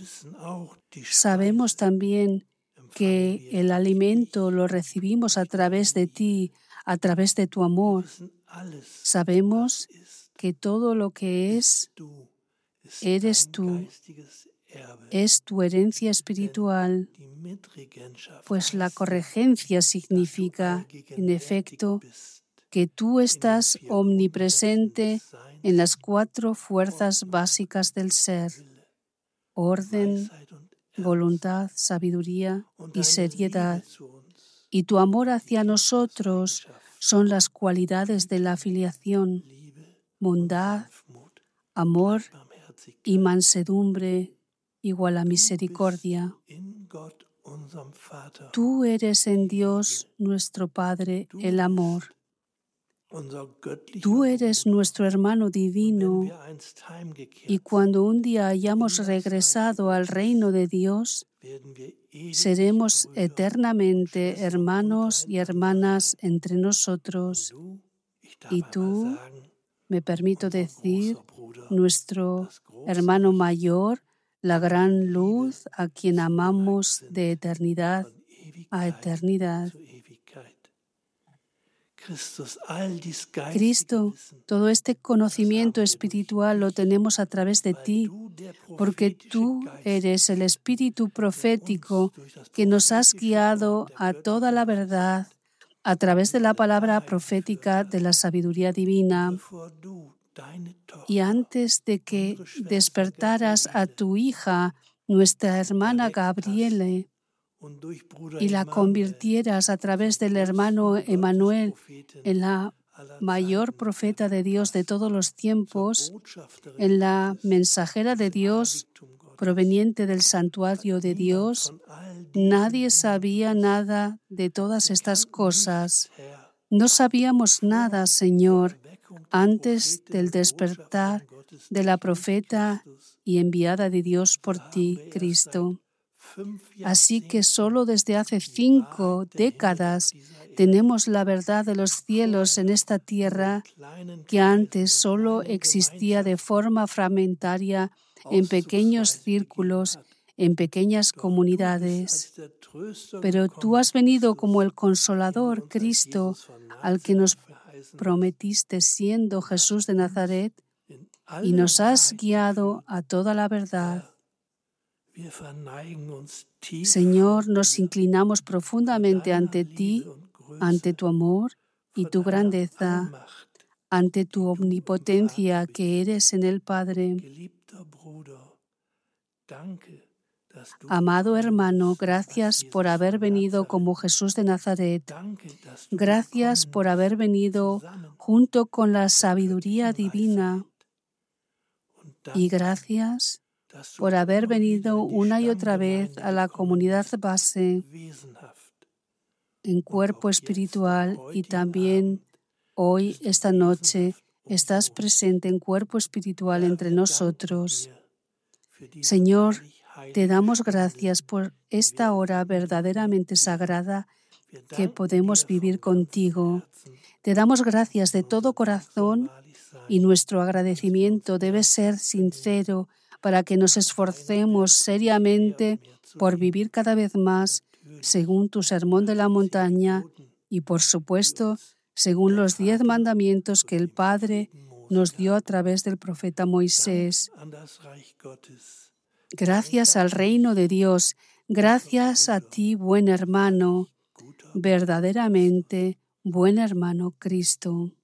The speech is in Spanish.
Sabemos también que el alimento lo recibimos a través de ti, a través de tu amor. Sabemos que todo lo que eres tú, es tu herencia espiritual, pues la corregencia significa, en efecto, que tú estás omnipresente en las 4 fuerzas básicas del ser: orden, voluntad, sabiduría y seriedad. Y tu amor hacia nosotros son las cualidades de la filiación: bondad, amor y mansedumbre igual a misericordia. Tú eres en Dios, nuestro Padre, el amor. Tú eres nuestro hermano divino, y cuando un día hayamos regresado al reino de Dios, seremos eternamente hermanos y hermanas entre nosotros. Y tú, me permito decir, nuestro hermano mayor, la gran luz a quien amamos de eternidad a eternidad. Cristo, todo este conocimiento espiritual lo tenemos a través de ti, porque tú eres el Espíritu profético que nos has guiado a toda la verdad a través de la palabra profética de la sabiduría divina. Y antes de que despertaras a tu hija, nuestra hermana Gabriele, y la convirtieras a través del hermano Emmanuel en la mayor profeta de Dios de todos los tiempos, en la mensajera de Dios proveniente del santuario de Dios, nadie sabía nada de todas estas cosas. No sabíamos nada, Señor, antes del despertar de la profeta y enviada de Dios por ti, Cristo. Así que solo desde hace 5 décadas tenemos la verdad de los cielos en esta tierra, que antes solo existía de forma fragmentaria en pequeños círculos, en pequeñas comunidades. Pero tú has venido como el Consolador, Cristo, al que nos prometiste siendo Jesús de Nazaret, y nos has guiado a toda la verdad. Señor, nos inclinamos profundamente ante ti, ante tu amor y tu grandeza, ante tu omnipotencia que eres en el Padre. Amado hermano, gracias por haber venido como Jesús de Nazaret. Gracias por haber venido junto con la sabiduría divina. Y gracias por haber venido una y otra vez a la comunidad base en cuerpo espiritual, y también hoy, esta noche, estás presente en cuerpo espiritual entre nosotros. Señor, te damos gracias por esta hora verdaderamente sagrada que podemos vivir contigo. Te damos gracias de todo corazón, y nuestro agradecimiento debe ser sincero para que nos esforcemos seriamente por vivir cada vez más según tu sermón de la montaña y, por supuesto, según los 10 mandamientos que el Padre nos dio a través del profeta Moisés. Gracias al reino de Dios, gracias a ti, buen hermano, verdaderamente buen hermano Cristo.